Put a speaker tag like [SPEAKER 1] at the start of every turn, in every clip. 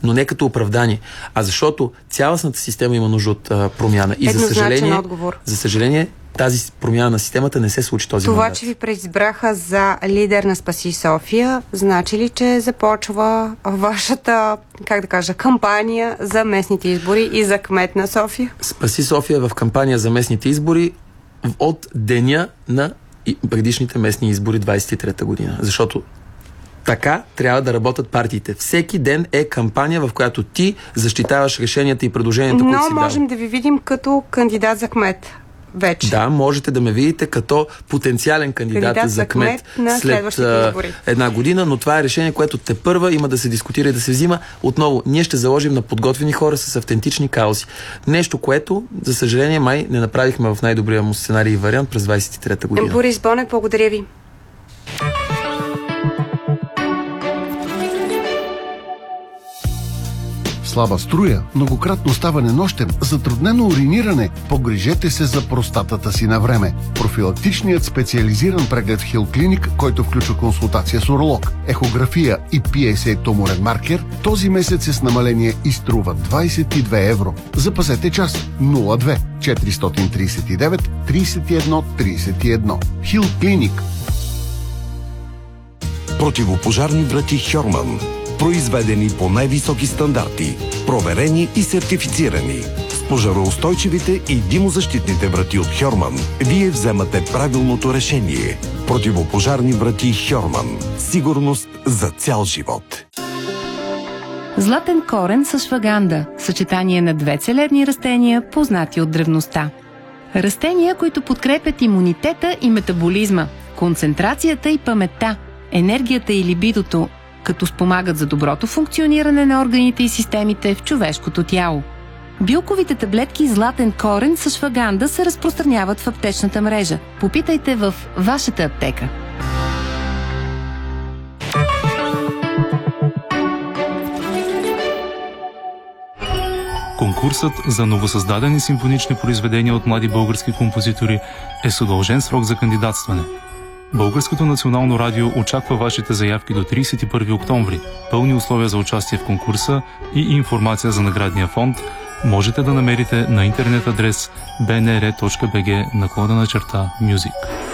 [SPEAKER 1] но не като оправдание, а защото цялостната система има нужда от промяна. И за съжаление, тази промяна на системата не се случи този
[SPEAKER 2] Това,
[SPEAKER 1] мандат.
[SPEAKER 2] че ви преизбраха за лидер на Спаси София, значи ли, че започва вашата, кампания за местните избори и за кмет на София?
[SPEAKER 1] Спаси София в кампания за местните избори от деня на предишните местни избори 23-та година. Защото така трябва да работят партиите. Всеки ден е кампания, в която ти защитаваш решенията и предложенията, които си дал.
[SPEAKER 2] Но можем да ви видим като кандидат за кмет. Вече.
[SPEAKER 1] Да, можете да ме видите като потенциален кандидат за кмет след една година, но това е решение, което тепърва има да се дискутира и да се взима. Отново, ние ще заложим на подготвени хора с автентични каузи. Нещо, което, за съжаление, май не направихме в най-добрия му сценарий и вариант през 23-та година.
[SPEAKER 2] Борис Бонев, благодаря ви.
[SPEAKER 3] Слаба струя, многократно ставане нощем, затруднено уриниране. Погрижете се за простатата си на време. Профилактичният специализиран преглед в Хил Клиник, който включва консултация с уролог, ехография и PSA туморен маркер, този месец е с намаление и струва 22 евро. Запазете час 02 439 31 31. Хил Клиник.
[SPEAKER 4] Противопожарни врати Хьорман. Произведени по най-високи стандарти, проверени и сертифицирани. С пожароустойчивите и димозащитните врати от Хьорман вие вземате правилното решение. Противопожарни врати Хьорман. Сигурност за цял живот.
[SPEAKER 5] Златен корен с шваганда. Съчетание на две целебни растения, познати от древността. Растения, които подкрепят имунитета и метаболизма, концентрацията и паметта, енергията и либидото, като спомагат за доброто функциониране на органите и системите в човешкото тяло. Билковите таблетки Златен корен с шваганда се разпространяват в аптечната мрежа. Попитайте в вашата аптека.
[SPEAKER 6] Конкурсът за новосъздадени симфонични произведения от млади български композитори е с удължен срок за кандидатстване. Българското национално радио очаква вашите заявки до 31 октомври. Пълни условия за участие в конкурса и информация за наградния фонд можете да намерите на интернет адрес bnr.bg/music.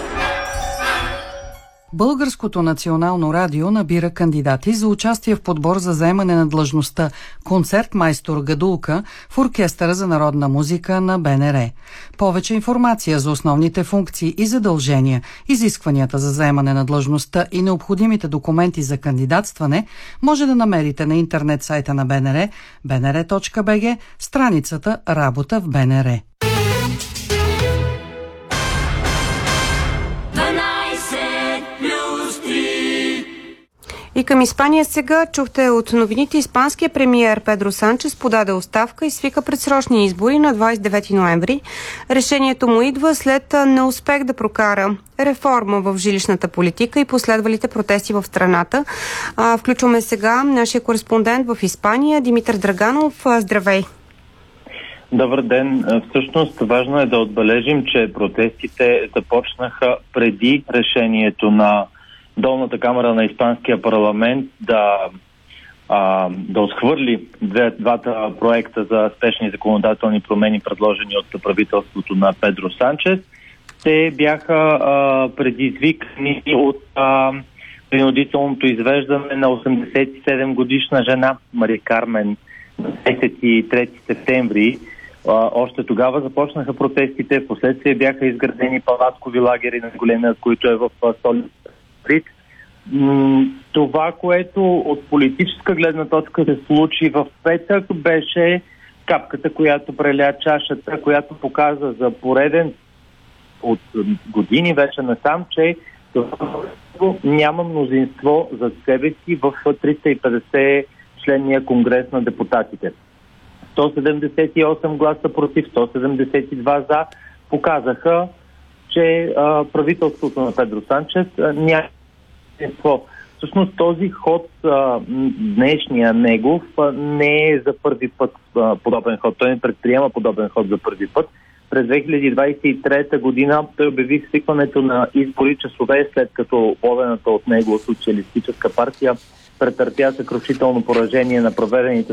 [SPEAKER 7] Българското национално радио набира кандидати за участие в подбор за заемане на длъжността концертмайстор Гадулка в Оркестъра за народна музика на БНР. Повече информация за основните функции и задължения, изискванията за заемане на длъжността и необходимите документи за кандидатстване може да намерите на интернет сайта на БНР, bnr.bg, страницата Работа в БНР.
[SPEAKER 2] И към Испания сега чухте от новините. Испанският премиер Педро Санчес подаде оставка и свика предсрочни избори на 29 ноември. Решението му идва след неуспех да прокара реформа в жилищната политика и последвалите протести в страната. Включваме сега нашия кореспондент в Испания Димитър Драганов. Здравей!
[SPEAKER 8] Добър ден. Всъщност важно е да отбележим, че протестите започнаха преди решението на Долната камара на Испанския парламент да отхвърли двата проекта за спешни законодателни промени, предложени от правителството на Педро Санчес. Те бяха предизвикани от принудителното извеждане на 87 годишна жена Мари Кармен на 23 септември. Още тогава започнаха протестите, впоследствие бяха изградени палаткови лагери на големият, които е в столицата. Това, което от политическа гледна точка се случи в петък, беше капката, която преля чашата, която показа за пореден от години вече насам, че няма мнозинство за себе си в 350 членния конгрес на депутатите. 178 гласа против, 172 за показаха, че правителството на Педро Санчес няма. Всъщност този ход, днешния негов, не е за първи път подобен ход. Той не предприема подобен ход за първи път. През 2023 година той обяви свикването на избори часове, след като водената от него социалистическа партия претърпя съкрушително поражение на проведените